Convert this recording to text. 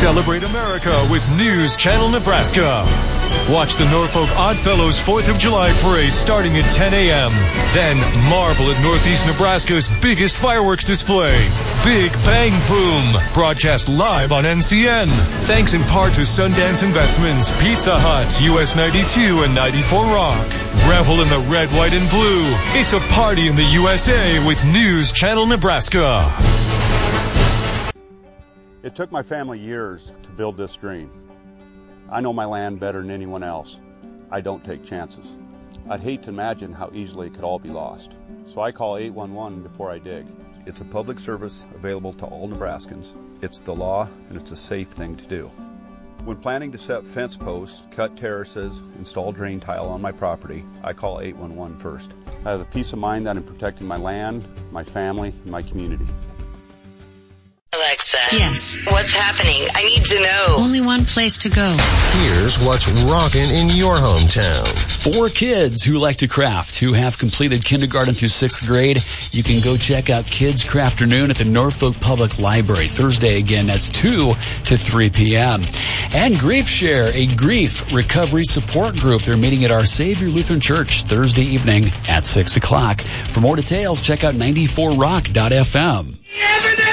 Celebrate America with News Channel Nebraska. Watch the Norfolk Oddfellows 4th of July parade starting at 10 a.m. Then marvel at Northeast Nebraska's biggest fireworks display, Big Bang Boom, broadcast live on NCN. Thanks in part to Sundance Investments, Pizza Hut, US 92 and 94 Rock. Revel in the red, white, and blue. It's a party in the USA with News Channel Nebraska. It took my family years to build this dream. I know my land better than anyone else. I don't take chances. I'd hate to imagine how easily it could all be lost. So I call 811 before I dig. It's a public service available to all Nebraskans. It's the law, and it's a safe thing to do. When planning to set fence posts, cut terraces, install drain tile on my property, I call 811 first. I have the peace of mind that I'm protecting my land, my family, and my community. Alexa. Yes. What's happening? I need to know. Only one place to go. Here's what's rocking in your hometown. For kids who like to craft, who have completed kindergarten through 6th grade, you can go check out Kids Crafternoon at the Norfolk Public Library. Thursday again, that's 2 to 3 p.m. And Grief Share, a grief recovery support group. They're meeting at Our Savior Lutheran Church Thursday evening at 6 o'clock. For more details, check out 94rock.fm.